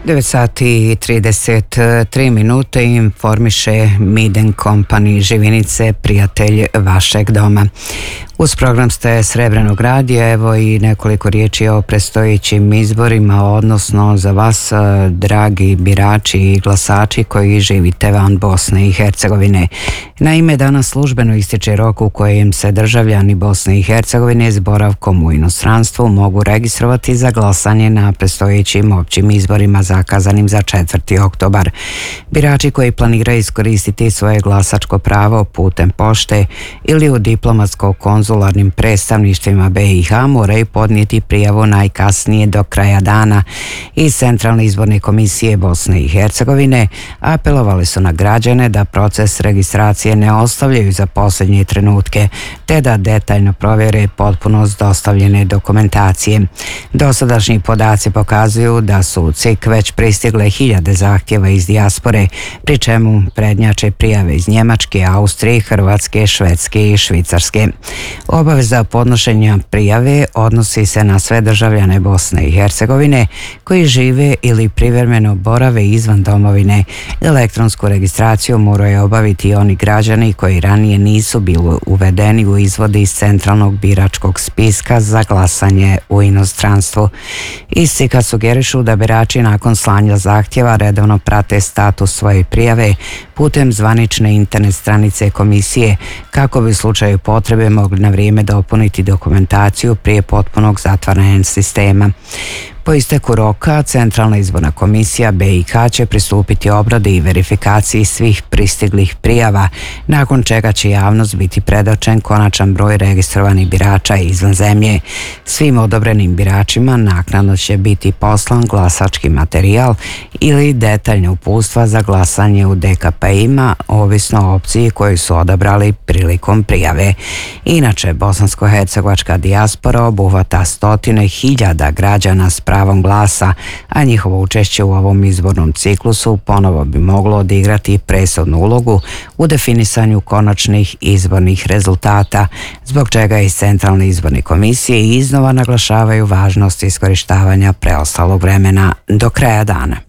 9 sati i 33 minute informiše Miden Company Živinice, prijatelj vašeg doma. Uz program ste Srebrenog radija, evo i nekoliko riječi o predstojećim izborima, odnosno za vas, dragi birači i glasači koji živite van Bosne i Hercegovine. Naime, danas službeno ističe rok u kojem se državljani Bosne i Hercegovine s boravkom u inostranstvu mogu registrovati za glasanje na predstojećim općim izborima zakazanim za 4. oktobar. Birači koji planiraju iskoristiti svoje glasačko pravo putem pošte ili u diplomatsko-konzularnim predstavništvima BiH moraju podnijeti prijavu najkasnije do kraja dana. Iz Centralne izborne komisije Bosne i Hercegovine apelovali su na građane da proces registracije ne ostavljaju za posljednje trenutke, te da detaljno provjere potpunost dostavljene dokumentacije. Dosadašnji podaci pokazuju da su u CIK već pristigle hiljade zahtjeva iz dijaspore, pri čemu prednjače prijave iz Njemačke, Austrije, Hrvatske, Švedske i Švicarske. Obaveza podnošenja prijave odnosi se na sve državljane Bosne i Hercegovine koji žive ili privremeno borave izvan domovine. Elektronsku registraciju moraju obaviti oni građani koji ranije nisu bili uvedeni u izvode iz centralnog biračkog spiska za glasanje u inostranstvu. Iz CIK-a sugerišu da birači nakon slanja zahtjeva redovno prate status svoje prijave putem zvanične internet stranice komisije kako bi u slučaju potrebe mogli na vrijeme dopuniti dokumentaciju prije potpunog zatvaranja sistema. Po isteku roka, Centralna izborna komisija BiH će pristupiti obradi i verifikaciji svih pristiglih prijava, nakon čega će javnost biti predočen konačan broj registrovanih birača izvan zemlje. Svim odobrenim biračima naknadno će biti poslan glasački materijal ili detaljne uputstva za glasanje u DKP-ima, ovisno o opciji koju su odabrali prilikom prijave. Inače, bosansko-hercegovačka dijaspora obuhvata stotine hiljada građana s pravom glasa, a njihovo učešće u ovom izbornom ciklusu ponovo bi moglo odigrati presudnu ulogu u definisanju konačnih izbornih rezultata, zbog čega iz Centralne izborne komisije iznova naglašavaju važnost iskorištavanja preostalog vremena do kraja dana.